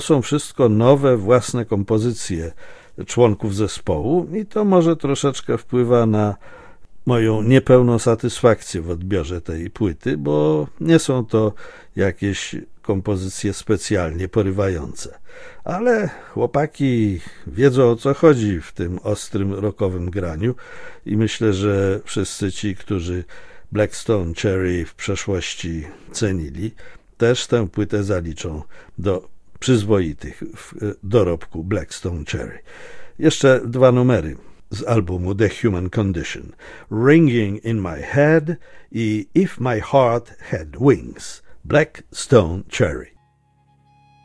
Są wszystko nowe, własne kompozycje członków zespołu i to może troszeczkę wpływa na moją niepełną satysfakcję w odbiorze tej płyty, bo nie są to jakieś kompozycje specjalnie porywające. Ale chłopaki wiedzą, o co chodzi w tym ostrym rockowym graniu i myślę, że wszyscy ci, którzy Black Stone Cherry w przeszłości cenili, też tę płytę zaliczą do przyzwoitych w dorobku Black Stone Cherry. Jeszcze 2 numery z albumu The Human Condition. Ringing in My Head i If My Heart Had Wings. Black Stone Cherry.